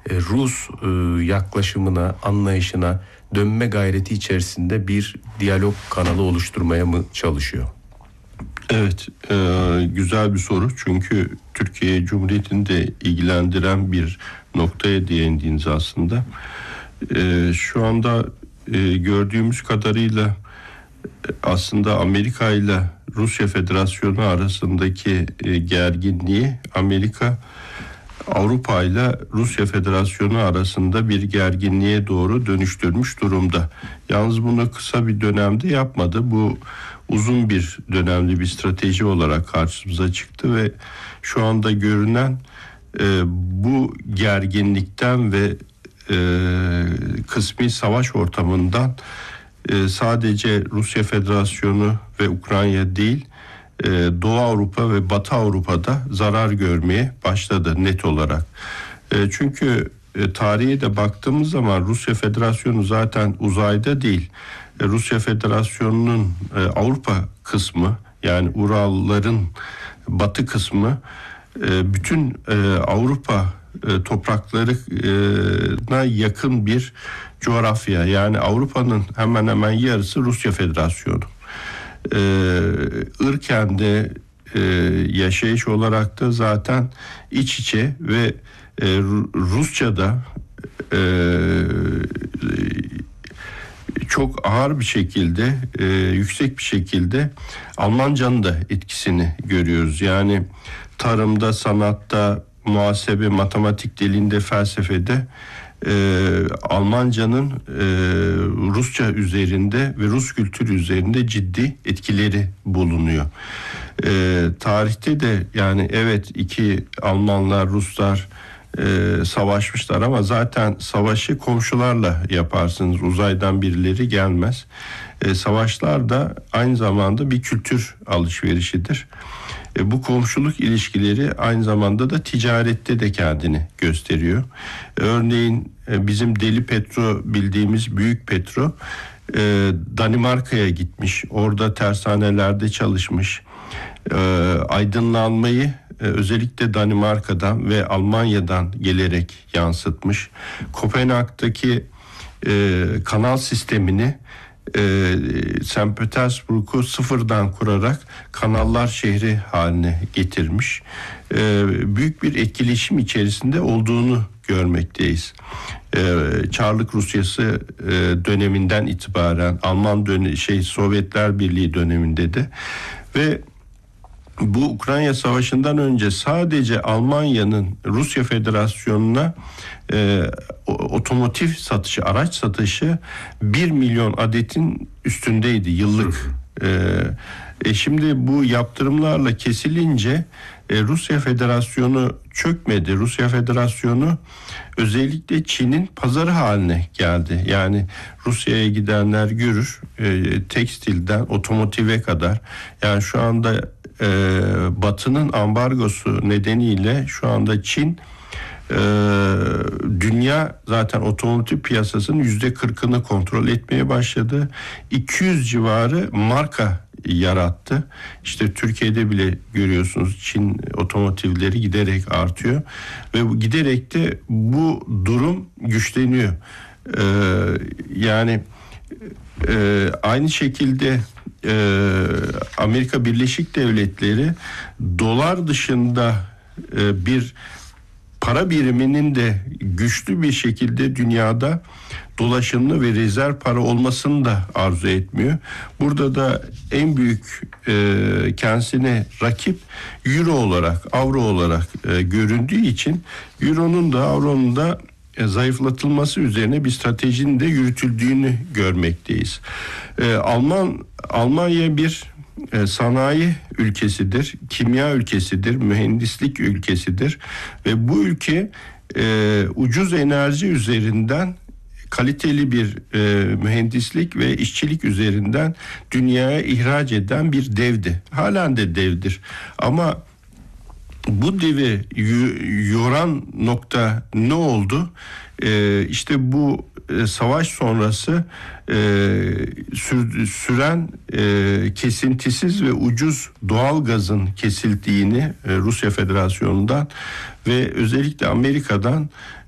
Rus yaklaşımına, anlayışına dönme gayreti içerisinde bir diyalog kanalı oluşturmaya mı çalışıyor? Evet, güzel bir soru. Çünkü Türkiye Cumhuriyeti'ni de ilgilendiren bir noktaya değindiniz aslında. Şu anda gördüğümüz kadarıyla aslında Amerika ile Rusya Federasyonu arasındaki gerginliği Amerika Avrupa ile Rusya Federasyonu arasında bir gerginliğe doğru dönüştürmüş durumda. Yalnız bunu kısa bir dönemde yapmadı. Bu uzun bir dönemli bir strateji olarak karşımıza çıktı ve şu anda görünen bu gerginlikten ve kısmi savaş ortamından sadece Rusya Federasyonu ve Ukrayna değil, Doğu Avrupa ve Batı Avrupa'da zarar görmeye başladı net olarak. Çünkü tarihe de baktığımız zaman Rusya Federasyonu zaten uzayda değil. Rusya Federasyonu'nun Avrupa kısmı, yani Uralların batı kısmı bütün Avrupa topraklarına yakın bir coğrafya. Yani Avrupa'nın hemen hemen yarısı Rusya Federasyonu. Irken de yaşayış olarak da zaten iç içe ve Rusça'da çok ağır bir şekilde, yüksek bir şekilde Almanca'nın da etkisini görüyoruz. Yani tarımda, sanatta, muhasebe, matematik dilinde, felsefede Almanca'nın Rusça üzerinde ve Rus kültürü üzerinde ciddi etkileri bulunuyor. Tarihte de yani evet iki Almanlar, Ruslar savaşmışlar ama zaten savaşı komşularla yaparsınız. Uzaydan birileri gelmez. Savaşlar da aynı zamanda bir kültür alışverişidir. Bu komşuluk ilişkileri aynı zamanda da ticarette de kendini gösteriyor. Örneğin bizim Deli Petro bildiğimiz Büyük Petro Danimarka'ya gitmiş. Orada tersanelerde çalışmış. Aydınlanmayı özellikle Danimarka'dan ve Almanya'dan gelerek yansıtmış. Kopenhag'daki kanal sistemini St. Petersburg'u sıfırdan kurarak kanallar şehri haline getirmiş. Büyük bir etkileşim içerisinde olduğunu görmekteyiz. Çarlık Rusyası döneminden itibaren Sovyetler Birliği döneminde de ve bu Ukrayna Savaşı'ndan önce sadece Almanya'nın Rusya Federasyonu'na otomotiv satışı, araç satışı 1 milyon adetin üstündeydi yıllık. Şimdi bu yaptırımlarla kesilince Rusya Federasyonu çökmedi. Rusya Federasyonu özellikle Çin'in pazarı haline geldi. Yani Rusya'ya gidenler görür, tekstilden otomotive kadar. Yani şu anda Batı'nın ambargosu nedeniyle şu anda Çin dünya zaten otomotiv piyasasının %40'ını kontrol etmeye başladı. 200 civarı marka yarattı. İşte Türkiye'de bile görüyorsunuz Çin otomotivleri giderek artıyor ve giderek de bu durum güçleniyor. Yani aynı şekilde Amerika Birleşik Devletleri dolar dışında bir para biriminin de güçlü bir şekilde dünyada dolaşımlı ve rezerv para olmasını da arzu etmiyor. Burada da en büyük kendisine rakip Euro olarak, Avro olarak göründüğü için Euro'nun da Avro'nun da zayıflatılması üzerine bir stratejinin de yürütüldüğünü görmekteyiz. Almanya bir sanayi ülkesidir, kimya ülkesidir, mühendislik ülkesidir ve bu ülke ucuz enerji üzerinden kaliteli bir mühendislik ve işçilik üzerinden dünyaya ihraç eden bir devdi. Halen de devdir. Ama bu devi yoran nokta ne oldu? İşte bu savaş sonrası süren kesintisiz ve ucuz doğal gazın kesildiğini Rusya Federasyonu'ndan ve özellikle Amerika'dan